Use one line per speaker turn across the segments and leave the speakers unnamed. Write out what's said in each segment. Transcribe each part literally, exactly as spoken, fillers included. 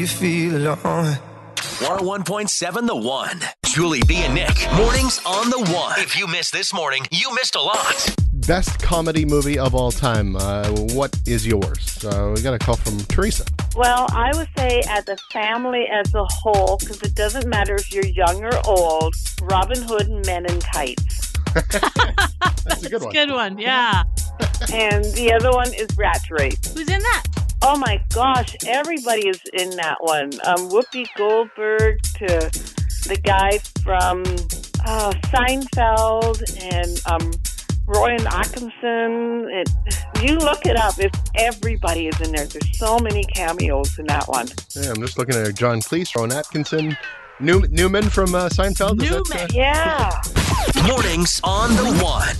you feel alone.
one oh one point seven The One. Julie B and Nick. Mornings on The One. If you missed this morning, you missed a lot.
Best comedy movie of all time. Uh, what is yours? So we got a call from Teresa.
Well, I would say as a family as a whole, because it doesn't matter if you're young or old, Robin Hood and Men in Tights.
That's a good one.
Good one, yeah.
And the other one is Rat Race.
Who's in that?
Oh my gosh, everybody is in that one. Um, Whoopi Goldberg to the guy from uh, Seinfeld and um, Rowan Atkinson. It, you look it up. If everybody is in there. There's so many cameos in that one.
Yeah, I'm just looking at John Cleese, Rowan Atkinson, New- Newman from uh, Seinfeld. Is
Newman,
that, uh...
Yeah.
Mornings on The One.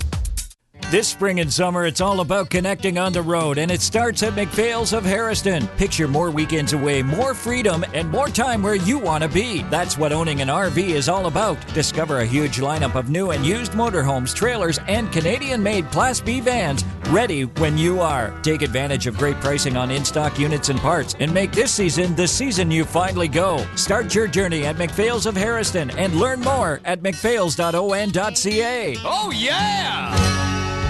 This spring and summer, it's all about connecting on the road, and it starts at McPhail's of Harrison. Picture more weekends away, more freedom, and more time where you want to be. That's what owning an R V is all about. Discover a huge lineup of new and used motorhomes, trailers, and Canadian-made Class B vans ready when you are. Take advantage of great pricing on in-stock units and parts, and make this season the season you finally go. Start your journey at McPhail's of Harrison and learn more at mcphails dot o n dot c a.
Oh, yeah!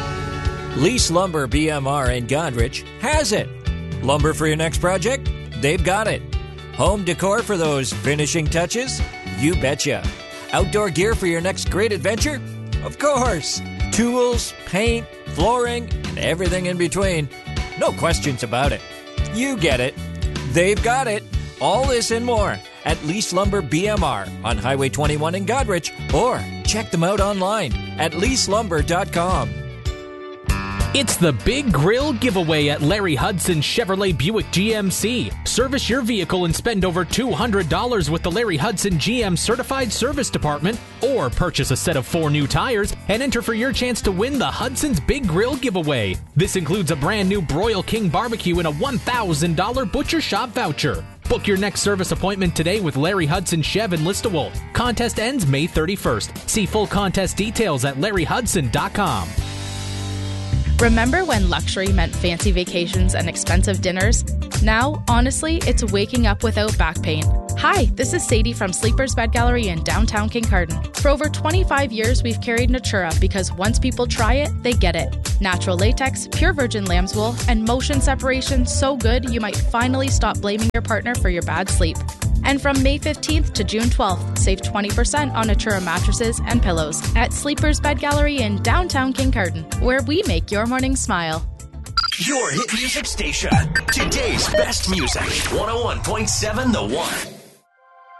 Lease Lumber B M R in Godrich has it. Lumber for your next project? They've got it. Home decor for those finishing touches? You betcha. Outdoor gear for your next great adventure? Of course. Tools, paint, flooring, and everything in between. No questions about it. You get it. They've got it. All this and more at Lease Lumber B M R on Highway twenty-one in Godrich, or check them out online at lease lumber dot com.
It's the Big Grill Giveaway at Larry Hudson Chevrolet Buick G M C. Service your vehicle and spend over two hundred dollars with the Larry Hudson G M Certified Service Department, or purchase a set of four new tires and enter for your chance to win the Hudson's Big Grill Giveaway. This includes a brand new Broil King barbecue and a one thousand dollars Butcher Shop voucher. Book your next service appointment today with Larry Hudson Chev in Listowel. Contest ends May thirty-first. See full contest details at larry hudson dot com.
Remember when luxury meant fancy vacations and expensive dinners? Now, honestly, it's waking up without back pain. Hi, this is Sadie from Sleepers Bed Gallery in downtown Kincardine. For over twenty-five years, we've carried Natura because once people try it, they get it. Natural latex, pure virgin lamb's wool, and motion separation so good you might finally stop blaming your partner for your bad sleep. And from May fifteenth to June twelfth, save twenty percent on Natura mattresses and pillows at Sleepers Bed Gallery in downtown Kincardine, where we make your morning smile.
Your hit music station. Today's best music. one oh one point seven The One.